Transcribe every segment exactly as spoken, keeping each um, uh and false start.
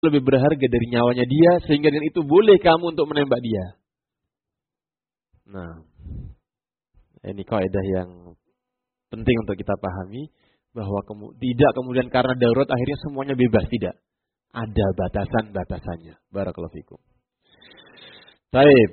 lebih berharga dari nyawanya dia, sehingga dengan itu boleh kamu untuk menembak dia. Nah, ini kaidah yang penting untuk kita pahami, bahwa kemu- tidak kemudian karena darurat akhirnya semuanya bebas, tidak. Ada batasan-batasannya. Barakallahu fikum. Baik.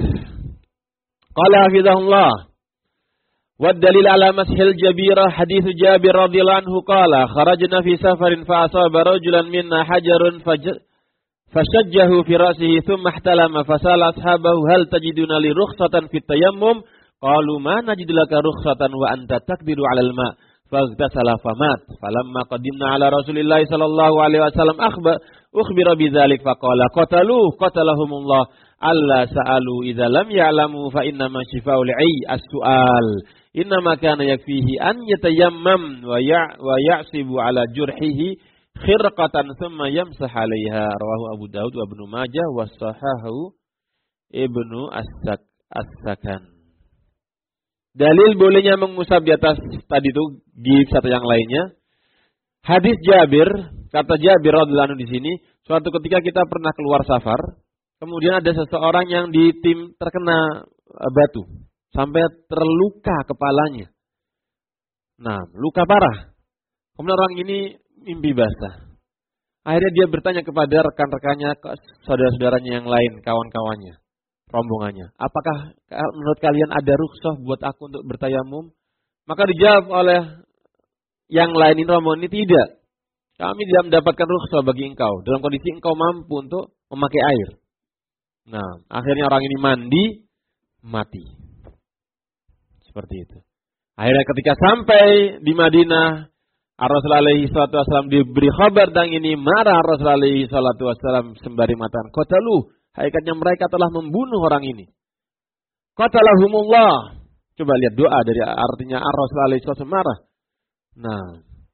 Qala hafizahullah. Wa dalil ala mashil jabirah hadits Jabir radhiyallahu anhu qala kharajna fi safarin fa asaba rajulan minna hajarun fashajjahu fi ra'sihi thumma ihtalama fasala ashabahu hal tajiduna li rukhsatan fit tayammum qalu ma najidu laka rukhsatan wa anta taqdiru 'ala al-ma' faghtasala famat falamma qadimna 'ala Rasulillah sallallahu alaihi wasallam akhba ukhbira bidzalik faqala qatalu qatalahumullah alla sa'alu idza lam ya'lamu fa inna ma shifaa'ul 'ay as-su'al innama kana yakfihi an yatayammam wa ya' wa ya'sibu 'ala jurhihi khirqatan thumma yamsah 'alaiha rawahu Abu Daud wa Ibnu Majah wa sahahahu Ibnu As-Sak As-Sakan. Dalil bolehnya mengusap di atas tadi itu gips atau yang lainnya. Hadis Jabir, kata Jabir radhiyallahu anhu di sini, suatu ketika kita pernah keluar safar, kemudian ada seseorang yang di tim terkena batu sampai terluka kepalanya. Nah, luka parah. Kemudian orang ini mimpi basah. Akhirnya dia bertanya kepada rekan-rekannya, saudara-saudaranya yang lain, kawan-kawannya, rombongannya, apakah menurut kalian ada rukhsah buat aku untuk bertayamum? Maka dijawab oleh yang lain ini, rombongan ini, tidak. Kami tidak mendapatkan rukhsah bagi engkau dalam kondisi engkau mampu untuk memakai air. Nah, akhirnya orang ini mandi, mati. Seperti itu. Akhirnya ketika sampai di Madinah, Rasulullah alaihi salatu wasallam diberi kabar tentang ini, marah Rasulullah alaihi salatu wasallam sembari mengatakan, qatalu, hakikatnya mereka telah membunuh orang ini. Qatalahumullah. Coba lihat doa dari artinya Rasulullah alaihi salatu wasallam marah. Nah,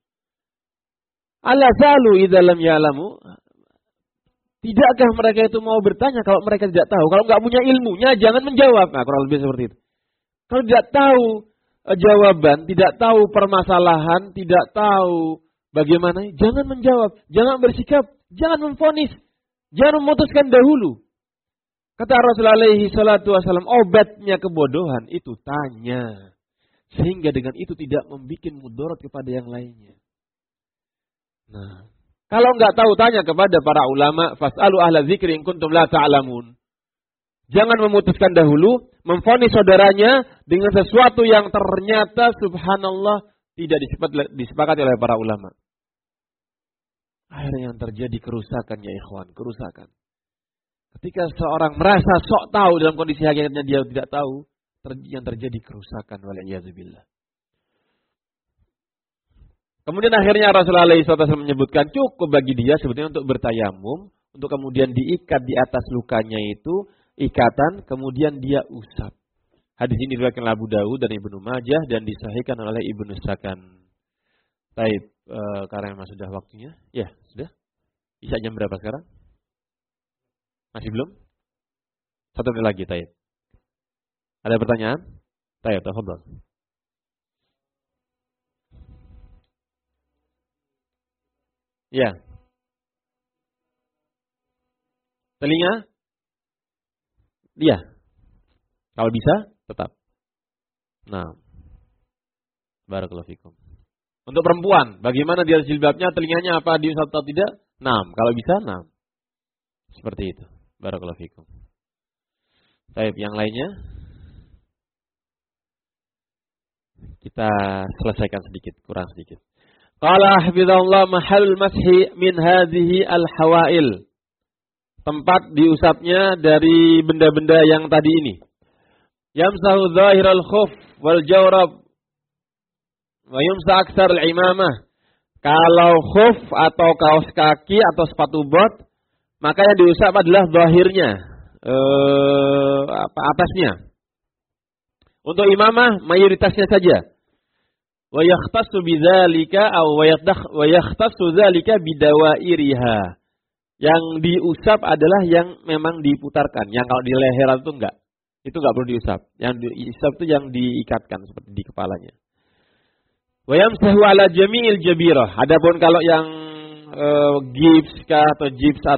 ala salu idza lam ya'lamu. Tidakkah mereka itu mau bertanya kalau mereka tidak tahu? Kalau enggak punya ilmunya jangan menjawab. Nah, kurang lebih seperti itu. Kalau tidak tahu jawaban, tidak tahu permasalahan, tidak tahu bagaimana, jangan menjawab, jangan bersikap, jangan memvonis, jangan memutuskan dahulu. Kata Rasulullah alaihi salatu wasallam, obatnya kebodohan itu tanya. Sehingga dengan itu tidak membuat mudarat kepada yang lainnya. Nah, kalau enggak tahu tanya kepada para ulama, fas'alu ahla dzikri in kuntum la ta'lamun. Jangan memutuskan dahulu, memvonis saudaranya dengan sesuatu yang ternyata subhanallah tidak disepakati oleh para ulama. Akhirnya yang terjadi kerusakan ya ikhwan, kerusakan. Ketika seorang merasa sok tahu dalam kondisi hakikatnya dia tidak tahu, yang terjadi kerusakan wal'iyadzubillah. Kemudian akhirnya Rasulullah shallallahu alaihi wasallam menyebutkan cukup bagi dia sebetulnya untuk bertayamum, untuk kemudian diikat di atas lukanya itu, ikatan, kemudian dia usap. Hadis ini diriwayatkan oleh Abu Daud dan Ibnu Majah dan disahihkan oleh Ibnu Sakan. Baik, e, karena memang sudah waktunya. Ya, sudah. Bisa jam berapa sekarang? Masih belum? Satu menit lagi, Taib. Ada pertanyaan? Taib, tafadhol. Ya. Telinga? Iya. Kalau bisa, tetap. Nah. Barakallahu fikum. Untuk perempuan, bagaimana dia jilbabnya, telinganya apa diusap atau tidak? Naam. Kalau bisa, naam. Seperti itu. Barakallahu fikum. Baik, yang lainnya kita selesaikan sedikit, kurang sedikit. Qala hafizahullah mahal mashi min hadhihi al-hawail. Tempat diusapnya dari benda-benda yang tadi ini. Yamsahu zahiral khuf wal jawrab wa yumsa aksar al-imamah. Kalau khuf atau kaos kaki atau sepatu bot, maka yang diusap adalah zahirnya, eh, apa atasnya. Untuk imamah mayoritasnya saja. Wa yakhtassu bidzalika aw wa yakhtassu dzalika bidawairiha. Yang diusap adalah yang memang diputarkan. Yang kalau di leher itu enggak. Itu enggak perlu diusap. Yang diusap itu yang diikatkan seperti di kepalanya. Wa yamsahu ala jami'il jabirah. Adapun kalau yang uh, gips kah atau gips